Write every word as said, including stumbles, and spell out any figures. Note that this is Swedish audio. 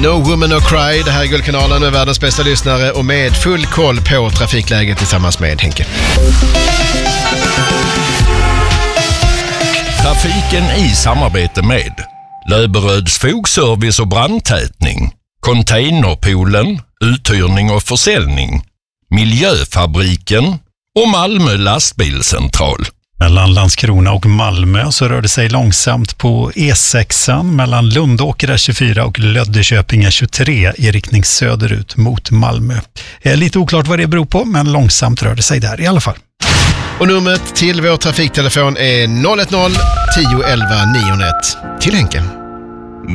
No Woman No Cry, det här är Guldkanalen med världens bästa lyssnare och med full koll på trafikläget tillsammans med Henke. Trafiken i samarbete med Löberöds fogservice och brandtätning, Containerpoolen, uthyrning och försäljning, Miljöfabriken och Malmö lastbilscentral. Mellan Landskrona och Malmö så rör det sig långsamt på E sex mellan Lundåker tjugofyra och Löddeköping tjugotre i riktning söderut mot Malmö. Det är lite oklart vad det beror på, men långsamt rör det sig där i alla fall. Och numret till vår trafiktelefon är noll ett noll tio elva niohundraett till Henke.